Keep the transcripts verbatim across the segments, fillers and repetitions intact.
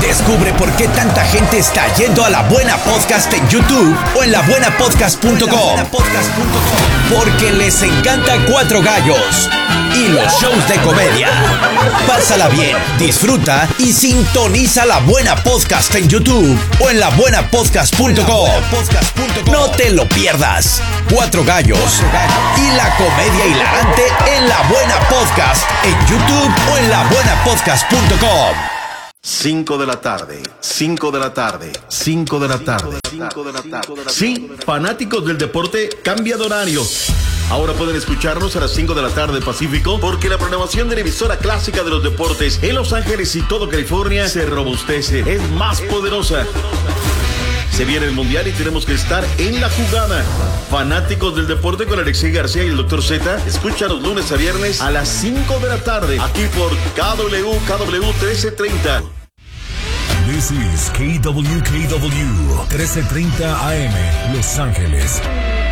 Descubre por qué tanta gente está yendo a La Buena Podcast en YouTube o en la buena podcast punto com. Porque les encanta Cuatro Gallos y los shows de comedia. Pásala bien, disfruta y sintoniza La Buena Podcast en YouTube o en la buena podcast punto com. No te lo pierdas. Cuatro Gallos y la comedia hilarante en La Buena Podcast en YouTube o en la buena podcast punto com. cinco de la tarde, cinco de la tarde, cinco de la tarde, cinco de la tarde. Sí, fanáticos del deporte, cambia de horario. Ahora pueden escucharnos a las cinco de la tarde Pacífico, porque la programación de la emisora clásica de los deportes en Los Ángeles y todo California se robustece, es más poderosa. Se viene el Mundial y tenemos que estar en la jugada. Fanáticos del deporte con Alexei García y el doctor Z, escucha los lunes a viernes a las cinco de la tarde, aquí por K W, K W trece treinta. This is K W K W trece treinta A M, Los Ángeles.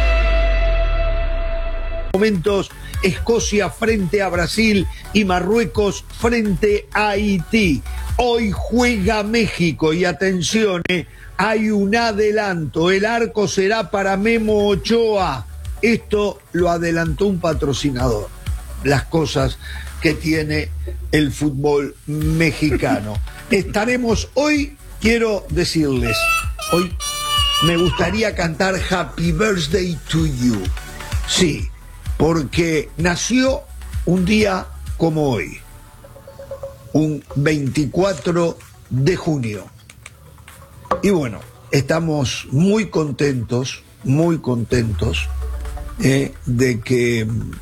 Momentos, Escocia frente a Brasil y Marruecos frente a Haití. Hoy juega México y atención, eh, hay un adelanto, el arco será para Memo Ochoa. Esto lo adelantó un patrocinador. Las cosas que tiene el fútbol mexicano. Estaremos hoy, quiero decirles, hoy me gustaría cantar Happy Birthday to You. Sí, porque nació un día como hoy, un veinticuatro de junio. Y bueno, estamos muy contentos, muy contentos eh, de que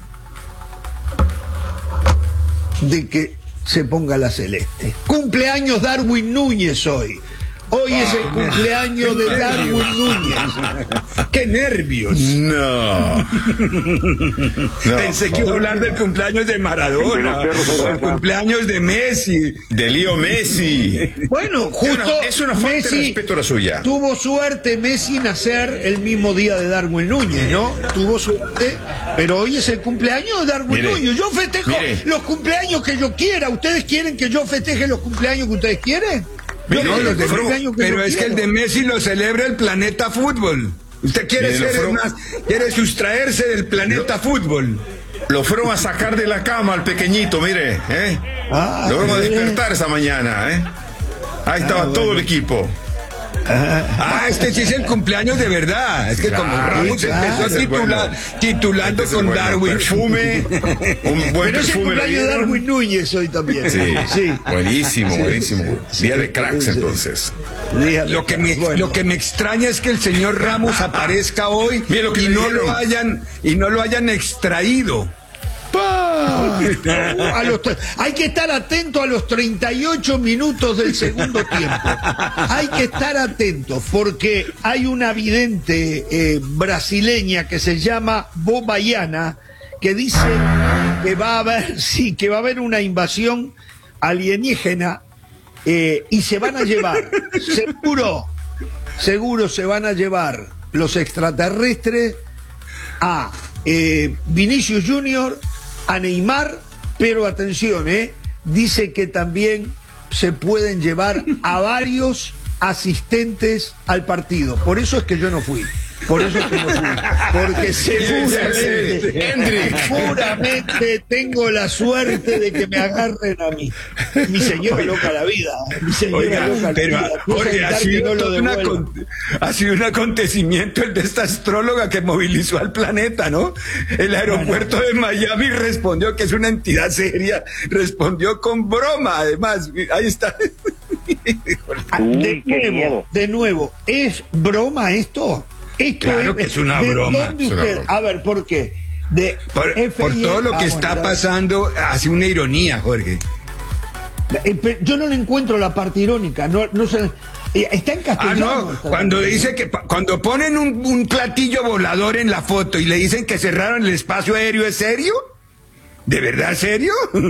de que se ponga la celeste. Cumpleaños Darwin Núñez hoy. Hoy es el cumpleaños de Darwin Núñez. ¡Qué nervios! No. no. Pensé que iba a hablar del cumpleaños de Maradona, el cumpleaños de Messi. De Leo Messi. Bueno, justo es una falta Messi de respeto a la suya. Tuvo suerte Messi nacer el mismo día de Darwin Núñez, ¿no? Tuvo suerte, pero hoy es el cumpleaños de Darwin mire, Núñez. Yo festejo mire. los cumpleaños que yo quiera. ¿Ustedes quieren que yo festeje los cumpleaños que ustedes quieren? Mire, No, los de Fro, cumpleaños que Pero yo es que quiero. el de Messi lo celebra el planeta fútbol. Usted quiere Mire, ser Fro, más, quiere sustraerse del planeta fútbol. Lo fueron a sacar de la cama al pequeñito, mire, ¿eh? Ah, lo vamos a mire. despertar esa mañana, ¿eh? Ahí estaba Ah, todo bueno. el equipo. Ah, este sí es el cumpleaños de verdad. Es que Claro, como Ramos claro. empezó Ese es titula- bueno. titulando Este es con bueno. Darwin. Perfume, un buen Pero es el perfume. cumpleaños de ¿le dieron? Darwin Núñez hoy también. Sí, sí. buenísimo, buenísimo. Día de cracks, sí. entonces. Dígame, Lo que, me, bueno. lo que me extraña es que el señor Ramos aparezca hoy Mire lo que y le no dieron. lo hayan y no lo hayan extraído. A los tre- hay que estar atento a los treinta y ocho minutos del segundo tiempo. Hay que estar atentos porque hay una vidente eh, brasileña que se llama Bobayana que dice que va a haber, sí, que va a haber una invasión alienígena eh, y se van a llevar, seguro, seguro se van a llevar los extraterrestres a eh, Vinicius Junior, a Neymar, pero atención, eh, dice que también se pueden llevar a varios asistentes al partido. Por eso es que yo no fui. Por eso es que no fui. Porque seguramente, Hendrik. seguramente tengo la suerte de que me agarren a mí. Mi señora loca la vida. Mi señora Oiga, loca la pero vida. Cosa Jorge, evitar ha que sido, no lo todo una devuelvan. con- ha sido un acontecimiento el de esta astróloga que movilizó al planeta, ¿no? El aeropuerto de Miami respondió que es una entidad seria, respondió con broma, además, ahí está. Ah, de nuevo, de nuevo, ¿es broma esto? Esto Claro que es una ¿de broma, dónde es una usted? broma. A ver, ¿por qué? De Por, F I E, por todo lo que ah, está bueno, pasando, hace una ironía, Jorge. eh, pe- Yo no le encuentro la parte irónica, no, no sé, eh, está en Ah, castellano. no, esta cuando parte. dice que pa- cuando ponen un, un platillo volador en la foto y le dicen que cerraron el espacio aéreo, ¿es serio? ¿De verdad, serio?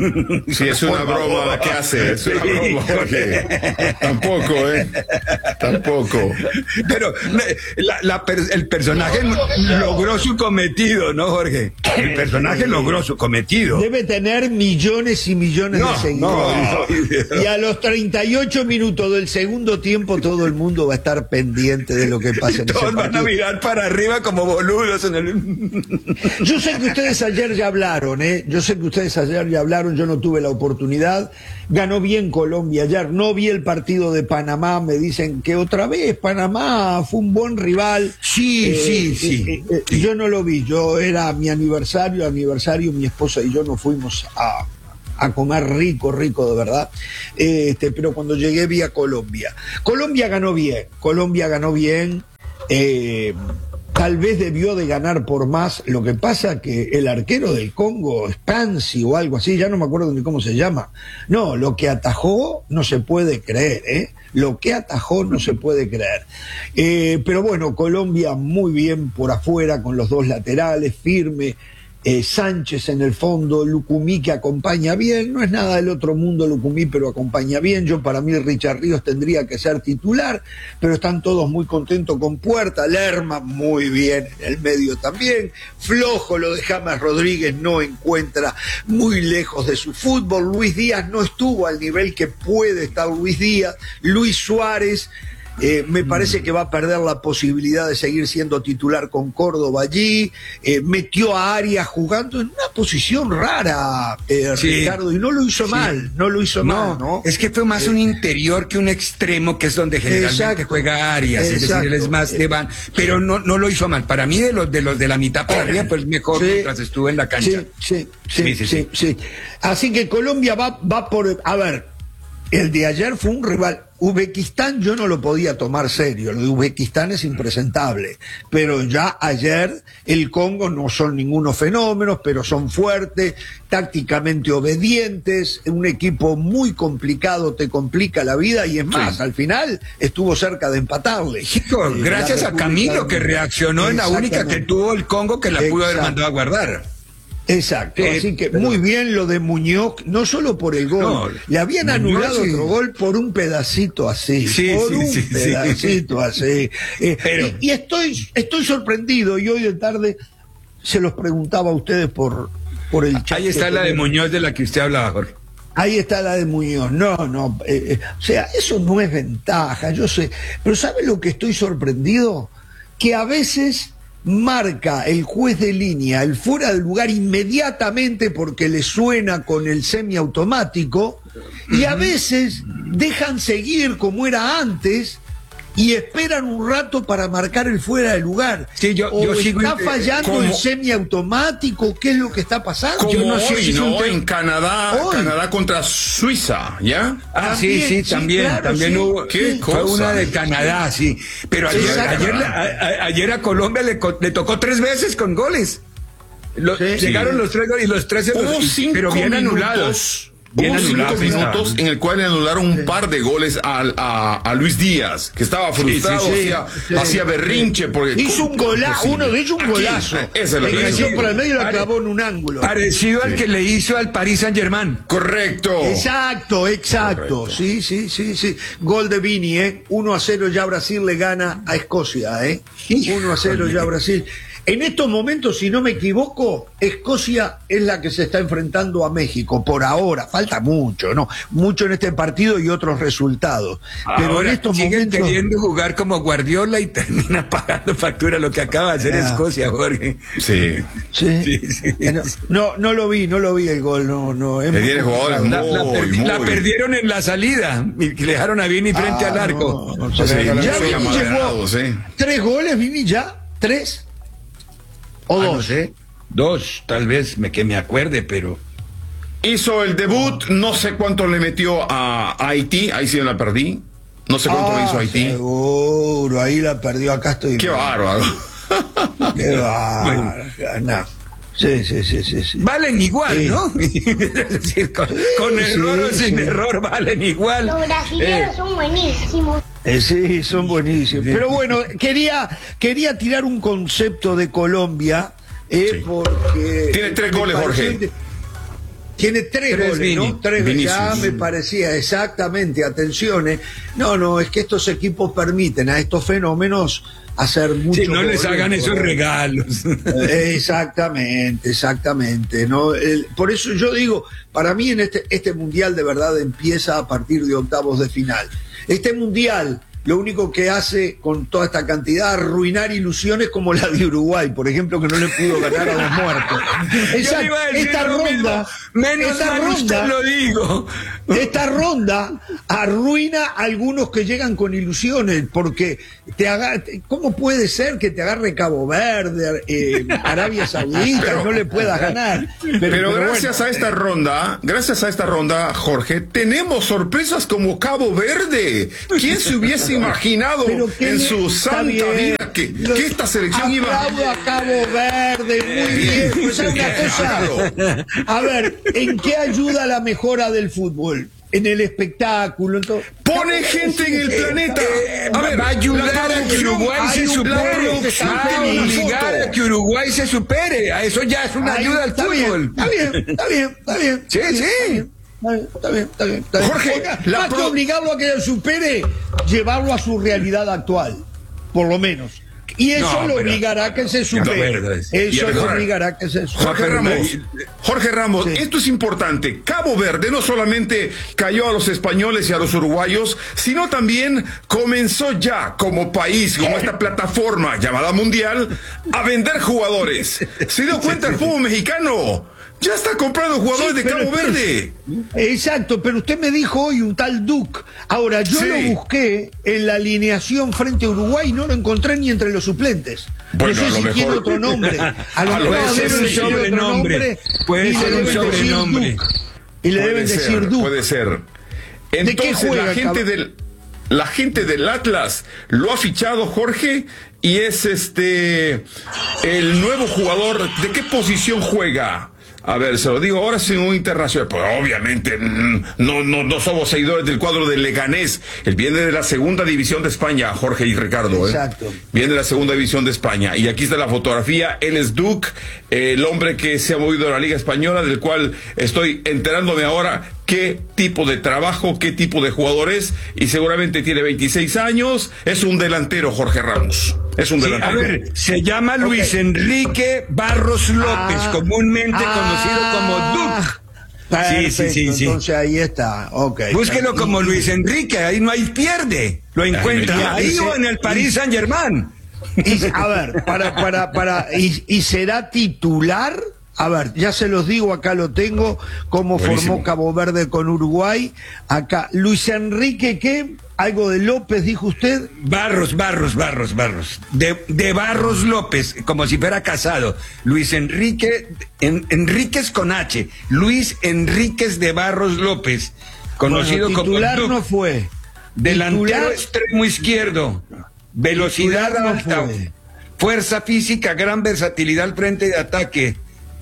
Si es una broma, ¿qué hace? Es una broma, Jorge. Tampoco, ¿eh? Tampoco. Pero la, la, el personaje logró su cometido, ¿no, Jorge? El personaje logró su cometido. Debe tener millones y millones no, de seguidores. No. Y a los treinta y ocho minutos del segundo tiempo todo el mundo va a estar pendiente de lo que pasa en ese Todos van a mirar para arriba como boludos en el... Yo sé que ustedes ayer ya hablaron, ¿eh? Yo sé que ustedes ayer ya hablaron, yo no tuve la oportunidad. Ganó bien Colombia ayer, no vi el partido de Panamá, me dicen que otra vez Panamá fue un buen rival. Sí, eh, sí, eh, sí, eh, eh, sí. Yo no lo vi, yo era mi aniversario, aniversario, mi esposa y yo nos fuimos a... a comer rico, rico de verdad, este, pero cuando llegué vi a Colombia. Colombia ganó bien, Colombia ganó bien, eh, tal vez debió de ganar por más, lo que pasa que el arquero del Congo, Spansi o algo así, ya no me acuerdo ni cómo se llama, no, lo que atajó no se puede creer, ¿eh? Lo que atajó no se puede creer. Eh, pero bueno, Colombia muy bien por afuera, con los dos laterales, firme, Eh, Sánchez en el fondo, Lucumí que acompaña bien, no es nada del otro mundo Lucumí, pero acompaña bien. Yo para mí Richard Ríos tendría que ser titular, pero están todos muy contentos con Puerta, Lerma muy bien en el medio también, flojo lo de James Rodríguez, no encuentra, muy lejos de su fútbol. Luis Díaz no estuvo al nivel que puede estar Luis Díaz. Luis Suárez Eh, me parece que va a perder la posibilidad de seguir siendo titular con Córdoba allí. Eh, metió a Arias jugando en una posición rara, eh, Sí. Ricardo, y no lo hizo Sí. mal, no lo hizo No, mal, ¿no? es que fue más un interior que un extremo, que es donde generalmente Exacto. juega Arias, es decir, Exacto. él es más de van, pero no, no lo hizo mal. Para mí, de los de los de la mitad para arriba, pues mejor Sí. mientras estuvo en la cancha. Sí, sí, sí, Sí, sí, sí, sí. Así que Colombia va, va por... A ver, el de ayer fue un rival. Uzbekistán yo no lo podía tomar serio, lo de Uzbekistán es impresentable, pero ya ayer el Congo no son ningunos fenómenos, pero son fuertes, tácticamente obedientes, un equipo muy complicado, te complica la vida y es más, Sí. al final estuvo cerca de empatarle. Hijo, Eh, gracias la a Camilo, República- que reaccionó en la única que Exactamente. tuvo el Congo, que la pudo haber Exacto. mandado a guardar. Exacto, Eh, así que pero- muy bien lo de Muñoz, no solo por el gol, No, le habían Muñoz, anulado sí. otro gol por un pedacito así, Sí, por sí, un sí, sí. pedacito así. Eh, Pero- y, y estoy, estoy sorprendido, y hoy de tarde se los preguntaba a ustedes por, por el chat. Ahí está que la de tenemos. Muñoz de la que usted hablaba, Jorge. Ahí está la de Muñoz. No, no. eh, eh, o sea, eso no es ventaja, yo sé. Pero ¿sabe lo que estoy sorprendido? Que a veces marca el juez de línea el fuera del lugar inmediatamente porque le suena con el semiautomático y a veces dejan seguir como era antes y esperan un rato para marcar el fuera de lugar. Sí, yo- o yo sigo está en- fallando ¿cómo? el semiautomático, ¿qué es lo que está pasando? Como Yo no sé hoy, si es un ¿no? tema- En Canadá, Hoy. Canadá contra Suiza, ¿ya? Ah, También, sí, sí, sí, también, claro, también sí. hubo, Qué fue cosa. una de Canadá, sí, pero ayer, Exacto. ayer, a, a- ayer a Colombia le, co- le tocó tres veces con goles. Lo- Sí. Llegaron Sí. los tres goles y los tres, se los- Hubo cinco pero bien minutos, anulados. Bien Hubo cinco anulados minutos estaban. en el cual le anularon un par de goles al- a, a Luis Díaz, que estaba frustrado, sí, sí. hacía, Sí. hacía berrinche. Porque, Hizo un ¿cómo es golazo, posible? uno de ellos un Aquí, golazo. esa es la Le que creció digo. por el medio y la Pare- clavó en un ángulo. Parecido al que le hizo al Paris Saint Germain. Correcto. Exacto, exacto. Correcto. Sí, sí, sí, sí. Gol de Vini, ¿eh? uno a cero ya Brasil le gana a Escocia, ¿eh? uno a cero ya Brasil. En estos momentos, si no me equivoco, Escocia es la que se está enfrentando a México, por ahora. Falta mucho, ¿no? Mucho en este partido y otros resultados. Pero Ahora en estos siguen momentos... queriendo jugar como Guardiola y termina pagando factura lo que acaba de hacer Ah. Escocia, Jorge. Sí. Sí. Sí, sí. Eh, No, no lo vi, no lo vi el gol, no, no. es Le muy tiene jugadores complicado. La, la Muy, perdi- la muy. perdieron en la salida y le dejaron a Vini frente Ah, al arco. no, no, Sí, ya muy Vini llegó amaderados, ¿eh? tres goles, Vini ya, tres o Ah, dos. no sé. Dos, tal vez me, que me acuerde, pero. Hizo el debut, no sé cuánto le metió a Haití, ahí sí la perdí. No sé cuánto Ah, le hizo a Haití. seguro, ahí la perdió, acá estoy. Qué bárbaro. Qué bárbaro. No. Sí, sí, sí, sí, sí. Valen igual, Sí. ¿no? Es decir, con, con error o sí, sin sí. error valen igual. Los brasileños Eh, son buenísimos. Eh, sí, son buenísimos. Pero bueno, quería, quería tirar un concepto de Colombia, eh, Sí. porque... Tiene tres me goles, pareció Jorge. inte- Tiene tres, Tres goles, Vini. ¿no? Tres Vinicius. ya me parecía, exactamente, atención. eh. No, no, es que estos equipos permiten a estos fenómenos hacer mucho. Si no les hagan esos regalos. Exactamente, exactamente. ¿no? El- por eso yo digo, para mí en este, este mundial de verdad empieza a partir de octavos de final. Este mundial lo único que hace con toda esta cantidad arruinar ilusiones como la de Uruguay, por ejemplo, que no le pudo ganar a los muertos. Yo Esa- iba a decir esta lo ronda, mismo. Menos esta mal usted ronda, lo digo. esta ronda arruina a algunos que llegan con ilusiones, porque te haga, ¿cómo puede ser que te agarre Cabo Verde, eh, Arabia Saudita, Pero- y no le puedas ganar? Pero, pero gracias bueno. a esta ronda, gracias a esta ronda, Jorge, tenemos sorpresas como Cabo Verde. ¿Quién se hubiese imaginado Pero qué en bien, su está santa bien. vida que, Lo- que esta selección iba? Aplaudo a Cabo Verde, muy bien. Pues ¿sabe una cosa? A ver, ¿en qué ayuda la mejora del fútbol? En el espectáculo, en todo. Pone gente en el planeta. A ver, va a ayudar la a que producción- Uruguay se hay un- la supere. producción Va a tiene una obligar foto. a que Uruguay se supere. A eso ya es una Ahí ayuda al está fútbol. Bien, está bien, está bien, está bien. Sí, sí. Está bien, está bien, está bien. Está bien. Jorge, Oiga, la más que pro- obligarlo a que se supere, llevarlo a su realidad actual, por lo menos. Y eso No, lo pero- obligará a que se supere. verdad es- Y Eso a lo mejorar. obligará a que se supere. Jorge Ramos, Jorge Ramos, Sí. esto es importante. Cabo Verde no solamente cayó a los españoles y a los uruguayos, sino también comenzó ya como país, como esta plataforma llamada Mundial, a vender jugadores. ¿Se dio cuenta el fútbol mexicano? Ya está comprando jugadores Sí, de pero- Cabo Verde. Exacto, pero usted me dijo hoy un tal Duke. Ahora, yo Sí. lo busqué en la alineación frente a Uruguay y no lo encontré ni entre los suplentes. Bueno, no a sé lo si mejor- tiene otro nombre. A lo a lo mejor mejor debe es un decir otro sobrenombre. nombre Puede y le ser un deben decir sobrenombre. Duke. Y le Puede deben ser, decir Duke. puede ser. qué Entonces juega, la gente cab- del la gente del Atlas lo ha fichado, Jorge, y es este el nuevo jugador. ¿De qué posición juega? A ver, se lo digo ahora sin un internacional. Pues obviamente mm, no, no, no somos seguidores del cuadro del Leganés. Él viene de la segunda división de España, Jorge y Ricardo. ¿eh? Exacto. Viene de la segunda división de España. Y aquí está la fotografía. Él es Duke, eh, el hombre que se ha movido a la Liga Española, del cual estoy enterándome ahora qué tipo de trabajo, qué tipo de jugador es. Y seguramente tiene veintiséis años. Es un delantero, Jorge Ramos. Es un Sí, a delantero. ver, se llama Luis Enrique Barros López, Ah, comúnmente ah, conocido como Duke. Sí, sí, sí, sí. Entonces ahí está. Okay. Búsquelo Y- como Luis Enrique, ahí no hay pierde. Lo encuentra Ahí ahí se- o en el Paris Saint Germain. Y, a ver, para, para, para, y, y será titular. A ver, ya se los digo, acá lo tengo, cómo Buenísimo. formó Cabo Verde con Uruguay. Acá, Luis Enrique, ¿qué? Algo de López, dijo usted. Barros, Barros, Barros, Barros. De, de Barros López, como si fuera casado. Luis Enrique, en, Enríquez con H. Luis Enríquez de Barros López, conocido Bueno, como titular Duke. no fue. Delantero Titular- extremo izquierdo. Velocidad Titular no alta. fue. Fuerza física, gran versatilidad al frente de ataque.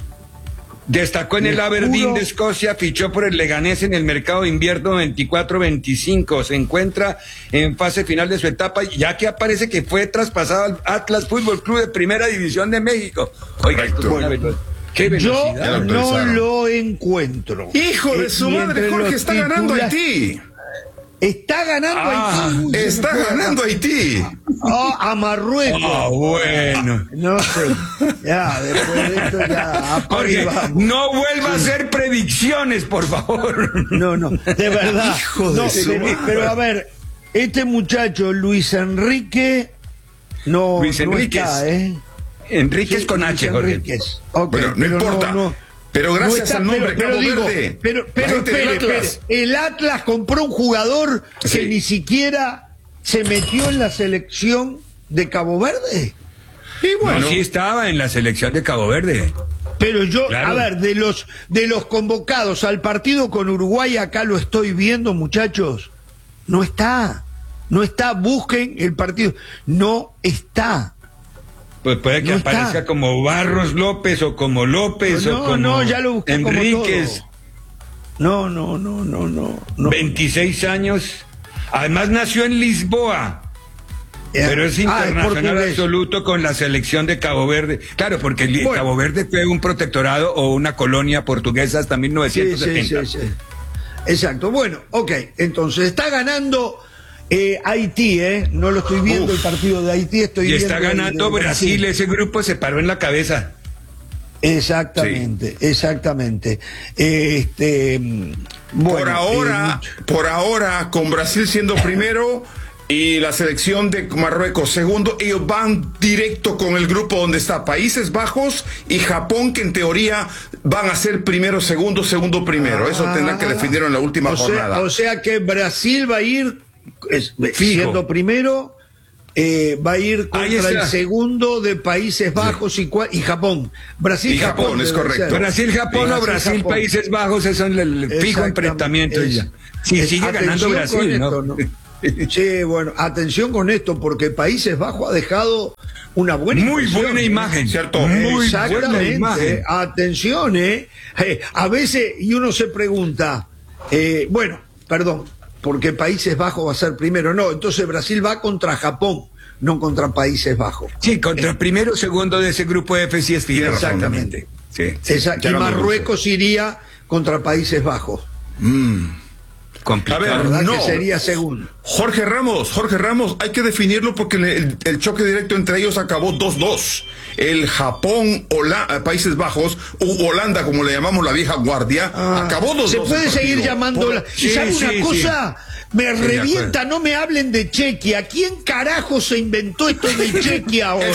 Destacó en Le el Aberdeen juro- de Escocia, fichó por el Leganés en el mercado de invierno veinticuatro veinticinco. Se encuentra en fase final de su etapa, ya que aparece que fue traspasado al Atlas Fútbol Club de Primera División de México. Oiga, esto es una velo- qué Yo velocidad. Ya lo no autorizaron. lo encuentro. Hijo de Eh, su y madre, entre Jorge, los está ganando titulares- Haití. Está ganando Ah, Haití. Uy, se me Está fue. ganando Haití. Ah, a Marruecos. Ah, bueno. No sé. Ya, después de esto ya. apague y Jorge, vamos. no vuelva a hacer predicciones, por favor. No, no, de verdad. Hijo de No, su pero, madre. pero a ver, este muchacho Luis Enrique no, Luis no Enríquez. está, ¿eh? Enríquez Sí, con Luis H, Jorge. Enríquez. Ok, Bueno, no pero importa. Pero gracias está, al nombre pero, Cabo pero digo, Verde, pero, la pero gente del espere, Atlas. espere. El Atlas compró un jugador que Sí. ni siquiera se metió en la selección de Cabo Verde. Y bueno, No, sí estaba en la selección de Cabo Verde. Pero yo, Claro. a ver, de los de los convocados al partido con Uruguay, acá lo estoy viendo, muchachos. No está. No está. Busquen el partido. No está. Pues puede que No está. aparezca como Barros López o como López No, o como no, ya lo busqué como Enríquez, todo. No, no, no, no, no. no. veintiséis años. Además nació en Lisboa. Pero es internacional ah, es absoluto con la selección de Cabo Verde. Claro, porque bueno, Cabo Verde fue un protectorado o una colonia portuguesa hasta mil novecientos setenta. Sí, sí, sí, sí. Exacto. Bueno, ok. Entonces está ganando eh, Haití, ¿eh? No lo estoy viendo Uf. el partido de Haití. Estoy y viendo está ganando el, el Brasil. Brasil. Ese grupo se paró en la cabeza. Exactamente, sí. exactamente. Este, bueno, por ahora, eh, por ahora, con Brasil siendo primero y la selección de Marruecos segundo, ellos van directo con el grupo donde está Países Bajos y Japón, que en teoría van a ser primero, segundo, segundo, primero. Ah, eso tendrán que definir en la última o jornada. Sea, o sea que Brasil va a ir es, siendo primero. Eh, va a ir contra el segundo de Países Bajos sí. y, y Japón. Brasil, y Japón, Japón es correcto. Brasil, Japón o Brasil, Brasil Países Bajos, eso es el, el fijo enfrentamiento. Es, ya. Sí, es, sigue ganando Brasil, ¿no? Esto, ¿no? Sí, bueno, atención con esto, porque Países Bajos ha dejado una buena muy impresión, buena imagen, ¿cierto? Muy buena imagen. Atención, eh. eh. A veces, y uno se pregunta, eh, bueno, perdón. porque Países Bajos va a ser primero. No, entonces Brasil va contra Japón, no contra Países Bajos. Sí, contra el primero o segundo de ese grupo F sí es fijo. Exactamente. Sí, sí, Exacto. Y Marruecos iría contra Países Bajos. Mm. Complicado. A ver, ¿verdad? No. Que sería segundo. Jorge Ramos, Jorge Ramos, hay que definirlo porque el, el choque directo entre ellos acabó dos dos. El Japón, Hola, Países Bajos, u Holanda, como le llamamos la vieja guardia, ah, acabó dos dos. Se puede seguir llamándola. Por... Sí, ¿sabe sí, una cosa? Sí. Me sí, revienta, no me hablen de Chequia. ¿Quién carajo se inventó esto de Chequia ahora?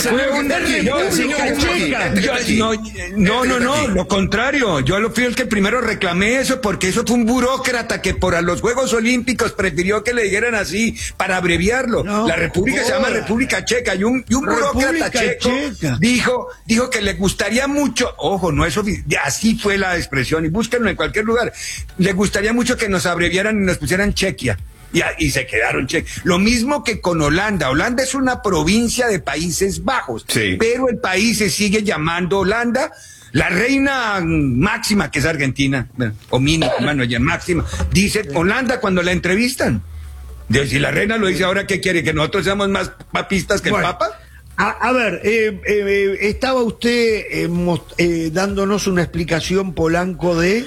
No, no, no, lo contrario. Yo lo fui el que primero reclamé eso, porque eso fue un burócrata que por a los Juegos Olímpicos prefirió que le dijeran así, para abreviarlo. No, la República se llama República Checa, y un, y un burócrata checo Checa. dijo, dijo que le gustaría mucho, ojo, no es así fue la expresión, y búsquenlo en cualquier lugar, le gustaría mucho que nos abreviaran y nos pusieran Chequia. Y, y se quedaron che. Lo mismo que con Holanda. Holanda es una provincia de Países Bajos, sí. pero el país se sigue llamando Holanda. La reina máxima, que es Argentina, o mínima, bueno, ya máxima, dice Holanda cuando la entrevistan. De, si la reina lo dice ahora, ¿qué quiere? ¿Que nosotros seamos más papistas que bueno, el Papa? A, a ver, eh, eh, estaba usted eh, most, eh, dándonos una explicación, Polanco, de...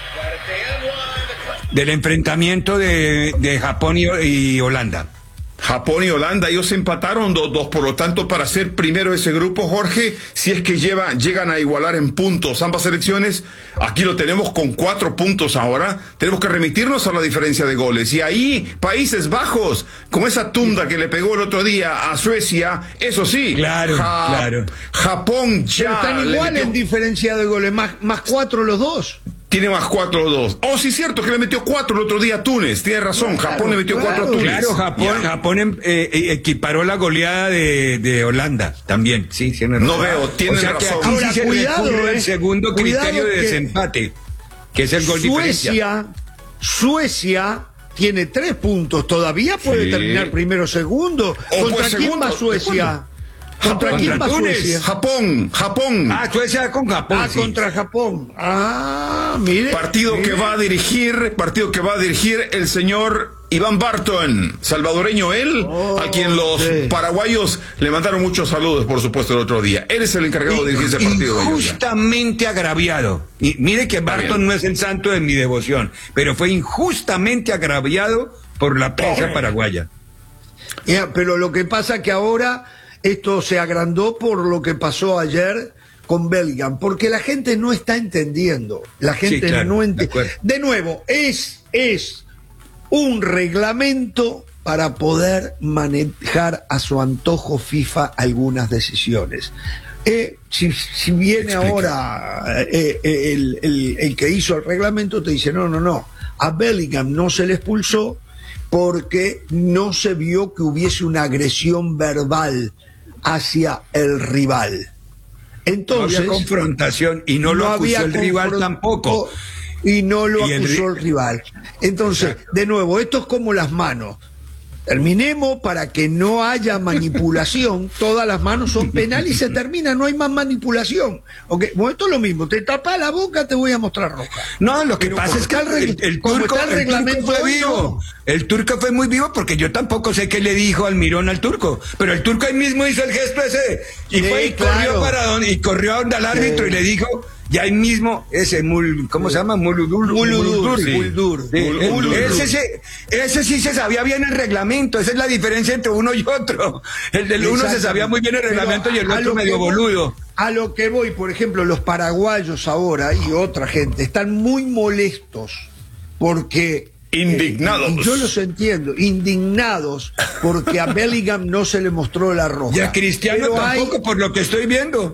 del enfrentamiento de, de Japón y, y Holanda. Japón y Holanda, ellos empataron dos dos, por lo tanto, para ser primero ese grupo, Jorge, si es que lleva, llegan a igualar en puntos ambas selecciones, aquí lo tenemos con cuatro puntos ahora, tenemos que remitirnos a la diferencia de goles, y ahí, Países Bajos, con esa tunda que le pegó el otro día a Suecia, eso sí, claro, ja claro. Japón ya... Pero están igual metió... en diferencia de goles, más, más cuatro los dos. Tiene más cuatro dos. Oh, sí, cierto, que le metió cuatro el otro día a Túnez. Tiene razón, claro, Japón le metió claro, cuatro a Túnez. Claro, Japón, Japón eh, equiparó la goleada de, de Holanda también. Sí, tiene razón. No veo, tiene o sea razón. Que aquí Ahora, sí se cuidado, recurre eh, el segundo criterio de desempate, que es el gol Suecia, diferencia. Suecia tiene tres puntos. Todavía puede sí. terminar primero o segundo. O ¿Contra pues quién segundo, va Suecia? ¿Contra Japón, quién va Túnez, Suecia? Japón, Japón. Ah, Suecia con Japón. Ah, sí. contra Japón. Ah, mire. Partido mire. que va a dirigir, partido que va a dirigir el señor Iván Barton, salvadoreño él, oh, a quien los sí. paraguayos le mandaron muchos saludos, por supuesto, el otro día. Él es el encargado y, de dirigir ese partido. Injustamente agraviado. Y mire que Barton no es el santo de mi devoción, pero fue injustamente agraviado por la prensa oh. paraguaya. Yeah, pero lo que pasa que ahora esto se agrandó por lo que pasó ayer con Bellingham, porque la gente no está entendiendo. La gente sí, claro, no entiende. De, de nuevo, es, es un reglamento para poder manejar a su antojo FIFA algunas decisiones. Eh, si, si viene Explica. ahora eh, eh, el, el, el que hizo el reglamento, te dice, no, no, no, a Bellingham no se le expulsó porque no se vio que hubiese una agresión verbal hacia el rival. Entonces, no había confrontación y no, no lo acusó el rival tampoco. Y no lo y acusó el, el rival. Entonces, Exacto. de nuevo, esto es como las manos. Terminemos para que no haya manipulación, todas las manos son penales y se termina, no hay más manipulación. Okay. Bueno, esto es lo mismo, te tapas la boca, te voy a mostrar roja. No, lo que Pero pasa es que el, el, el turco, el el turco fue hoy, vivo. no. El turco fue muy vivo porque yo tampoco sé qué le dijo Almirón al turco, pero el turco ahí mismo hizo el gesto ese y Sí, fue y claro. corrió para donde, y corrió a donde al árbitro Sí. y le dijo, y ahí mismo ese mul, ¿cómo se llama? Muludur, Muludur, sí. Muludur, Sí, Muludur. ese, ese, ese sí se sabía bien el reglamento, esa es la diferencia entre uno y otro. El del uno se sabía muy bien el reglamento Pero y el a otro lo medio que voy- boludo. A lo que voy, por ejemplo, los paraguayos ahora y otra gente están muy molestos porque... Indignados. eh, y yo los entiendo, indignados porque a Bellingham no se le mostró la roja. Y a Cristiano Pero hay- tampoco, por lo que estoy viendo.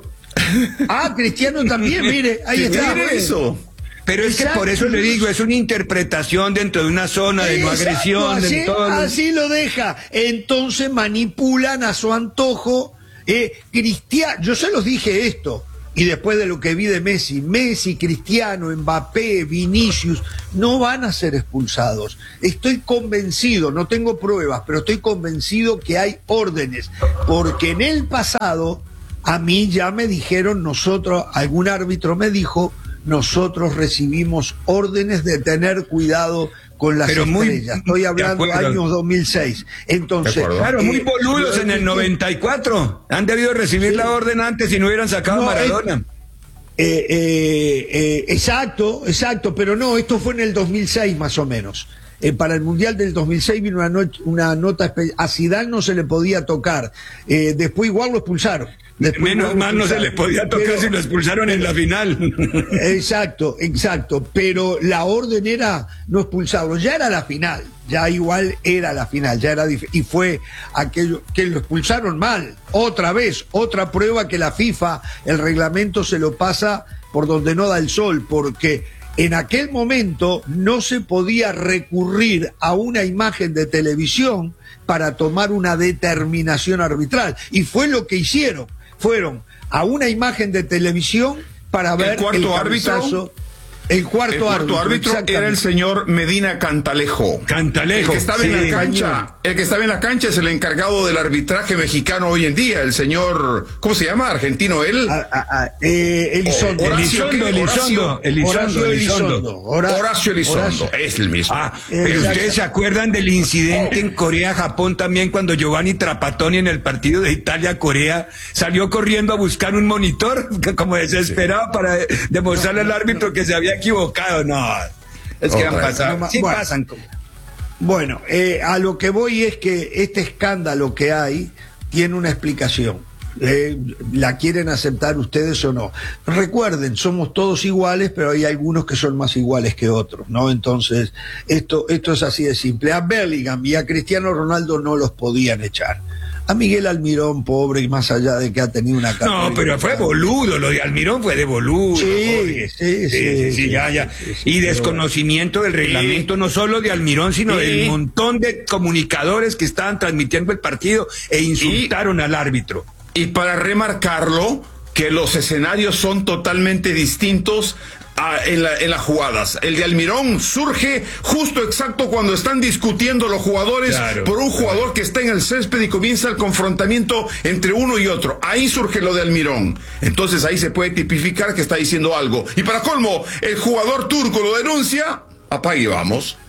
Ah, Cristiano también, mire, ahí está. Mire eso. Pero es que Exacto. por eso le digo, es una interpretación dentro de una zona de no Exacto, agresión, así, de todo. así lo deja. Entonces manipulan a su antojo. Eh, Cristiano, yo se los dije esto, y después de lo que vi de Messi, Messi, Cristiano, Mbappé, Vinicius, no van a ser expulsados. Estoy convencido, no tengo pruebas, pero estoy convencido que hay órdenes, porque en el pasado a mí ya me dijeron nosotros, algún árbitro me dijo, nosotros recibimos órdenes de tener cuidado con las Pero muy- estrellas. Estoy de hablando acuerdo. años dos mil seis. Entonces, De acuerdo. Claro, muy eh, boludos yo- en el noventa y cuatro. Han debido recibir la orden antes y no hubieran sacado No, a Maradona. Eh, eh, eh, exacto, exacto, pero no, esto fue en el dos mil seis más o menos. Eh, para el Mundial del dos mil seis vino una, no- una nota espe- a Zidane no se le podía tocar. Eh, después igual lo expulsaron. Después Menos igual lo mal no se expulsaron. le podía tocar Pero- si lo expulsaron en la final. Exacto, exacto, pero la orden era no expulsarlo, ya era la final, ya igual era la final, ya era dif- y fue aquello que lo expulsaron mal, otra vez, otra prueba que la FIFA, el reglamento se lo pasa por donde no da el sol, porque en aquel momento no se podía recurrir a una imagen de televisión para tomar una determinación arbitral, y fue lo que hicieron, fueron a una imagen de televisión para ver ¿El cuarto árbitro? cabezazo. El cuarto, El cuarto árbitro era el exactamente. señor Medina Cantalejo. Cantalejo. El que estaba sí. en la cancha, el que estaba en la cancha es el encargado del arbitraje mexicano hoy en día, el señor, ¿cómo se llama? ¿Argentino él? Ah, ah, ah, eh, Elizondo. Horacio, Elizondo, ¿qué? Elizondo, Elizondo, Horacio Elizondo. Elizondo. Hora- Horacio Elizondo, Horacio. es el mismo. Ah, pero Exacto. ustedes se acuerdan del incidente en Corea-Japón también cuando Giovanni Trapattoni en el partido de Italia-Corea salió corriendo a buscar un monitor como desesperado para de- demostrarle al árbitro que se había equivocado. No, es que Otra han vez. pasado. No, Sí bueno. pasan. Bueno, eh, a lo que voy es que este escándalo que hay tiene una explicación. Eh, ¿La quieren aceptar ustedes o no? Recuerden, somos todos iguales, pero hay algunos que son más iguales que otros, ¿no? Entonces, esto, esto es así de simple. A Bellingham y a Cristiano Ronaldo no los podían echar. A Miguel Almirón, pobre, y más allá de que ha tenido una carrera. No, pero fue boludo, lo de Almirón fue de boludo. Sí, Jorge. sí, sí, sí, ya, sí, ya. sí, sí, Y pero desconocimiento del reglamento, no solo de Almirón, sino Sí. del montón de comunicadores que estaban transmitiendo el partido e insultaron al árbitro. Y para remarcarlo, que los escenarios son totalmente distintos a- en, la- en las jugadas. El de Almirón surge justo exacto cuando están discutiendo los jugadores Claro, por un jugador que está en el césped y comienza el confrontamiento entre uno y otro. Ahí surge lo de Almirón. Entonces ahí se puede tipificar que está diciendo algo. Y para colmo, el jugador turco lo denuncia, apague y vamos.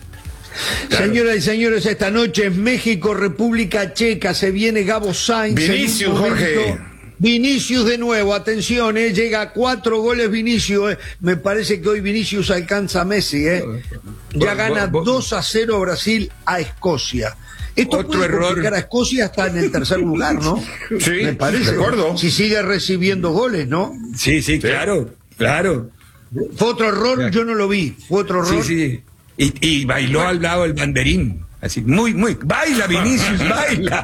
Señoras y señores, esta noche en México, República Checa, se viene Gabo Sainz. en un Vinicius, momento. Jorge. Vinicius de nuevo, atención, eh, llega a cuatro goles Vinicius. eh. Me parece que hoy Vinicius alcanza a Messi. Eh. Ya Bo- gana bo- dos a cero Brasil a Escocia. Esto Otro puede error. complicar a Escocia hasta en el tercer lugar, ¿no? Sí, Me parece. de acuerdo. Si sigue recibiendo goles, ¿no? Sí, sí, claro, claro. Fue otro error, yo no lo vi. Fue otro Sí, error. sí. Y, y bailó al lado el banderín. Así, muy, muy. Baila, Vinicius, baila.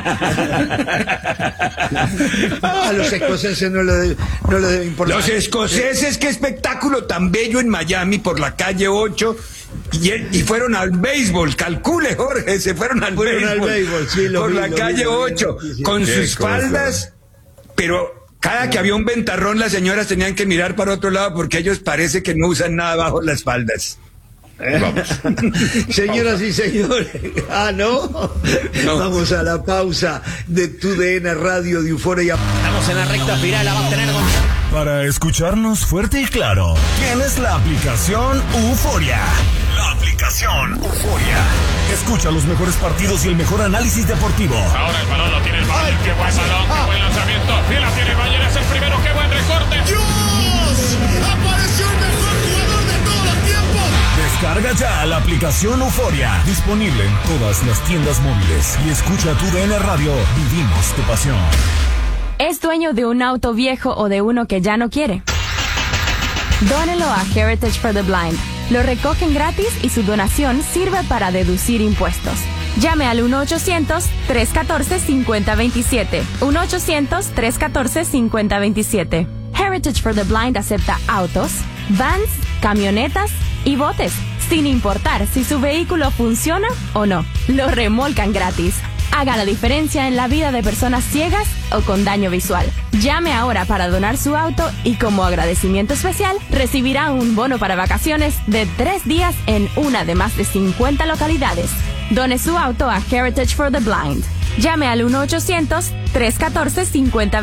A los escoceses no le debe, no le debe importar. Los escoceses, qué espectáculo tan bello en Miami por la calle ocho. Y, y fueron al béisbol, calcule Jorge, se fueron al Fueron al béisbol, béisbol, sí, lo por vi, la lo vi, calle lo vi, ocho, sí, sí. con Qué sus cosa. faldas, pero cada que había un ventarrón las señoras tenían que mirar para otro lado porque ellos parece que no usan nada bajo las faldas. Vamos. Señoras y señores, ah, ¿no? No. Vamos a la pausa de Tu D N Radio de Euforia. Estamos en la recta final, la va a tener con... Para escucharnos fuerte y claro, tienes la aplicación Euforia. La aplicación Euforia. Escucha los mejores partidos y el mejor análisis deportivo. Ahora el balón lo tiene el Bayern. Qué buen balón, qué buen lanzamiento. Y la tiene el Bayern, es el primero. Qué buen recorte. ¡Dios! ¡Apareció el mejor jugador de todos los tiempos! Descarga ya la aplicación Euforia. Disponible en todas las tiendas móviles. Y escucha Tu D N Radio. Vivimos tu pasión. ¿Es dueño de un auto viejo o de uno que ya no quiere? Dónelo a Heritage for the Blind. Lo recogen gratis y su donación sirve para deducir impuestos. Llame al uno ochocientos, tres uno cuatro, cinco cero dos siete. uno ochocientos, tres uno cuatro, cinco cero dos siete. Heritage for the Blind acepta autos, vans, camionetas y botes, sin importar si su vehículo funciona o no. Lo remolcan gratis. Haga la diferencia en la vida de personas ciegas o con daño visual. Llame ahora para donar su auto y como agradecimiento especial recibirá un bono para vacaciones de tres días en una de más de cincuenta localidades. Done su auto a Heritage for the Blind. Llame al uno ochocientos, tres uno cuatro, cinco cero